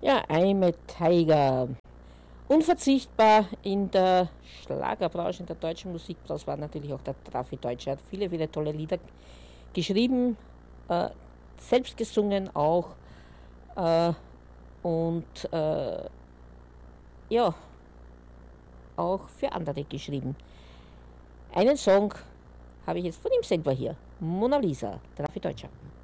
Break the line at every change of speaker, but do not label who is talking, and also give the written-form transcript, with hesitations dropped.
Ja, I'm a Tiger. Unverzichtbar in der Schlagerbranche, in der deutschen Musikbranche war natürlich auch der Trafi Deutsche. Er hat viele, viele tolle Lieder geschrieben, äh, selbst gesungen auch äh, und ja, auch für andere geschrieben. Einen Song habe ich jetzt von ihm selber hier. Mona Lisa, Trafi Deutscher.